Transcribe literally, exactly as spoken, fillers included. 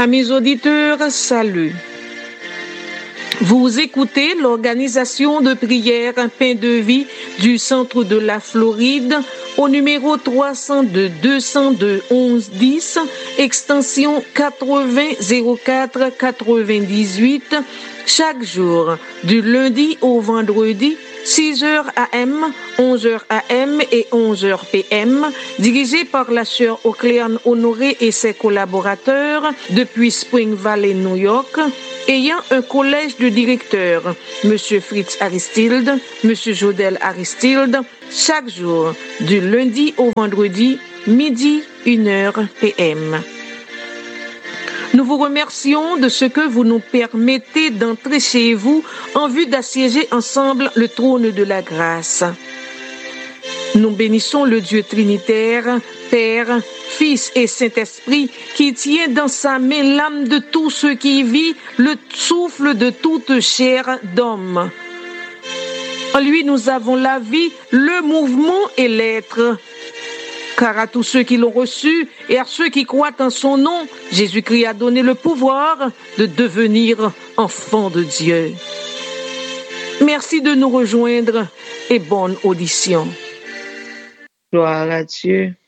Amis auditeurs, salut. Vous écoutez l'organisation de prière Pain de Vie du centre de la Floride au numéro trois cent deux deux cent deux onze dix, extension quatre-vingts zéro quatre quatre-vingt-dix-huit, chaque jour, du lundi au vendredi, six heures A M, onze heures A M et onze heures P M, dirigé par la sœur Ocléane Honoré et ses collaborateurs depuis Spring Valley, New York, ayant un collège de directeurs, M. Fritz Aristide, M. Jodel Aristide, chaque jour, du lundi au vendredi, midi, une heure P M. Nous vous remercions de ce que vous nous permettez d'entrer chez vous en vue d'assiéger ensemble le trône de la grâce. Nous bénissons le Dieu trinitaire, Père, Fils et Saint-Esprit, qui tient dans sa main l'âme de tout ce qui vit, le souffle de toute chair d'homme. En lui, nous avons la vie, le mouvement et l'être. Car à tous ceux qui l'ont reçu et à ceux qui croient en son nom, Jésus-Christ a donné le pouvoir de devenir enfants de Dieu. Merci de nous rejoindre et bonne audition. Gloire à Dieu.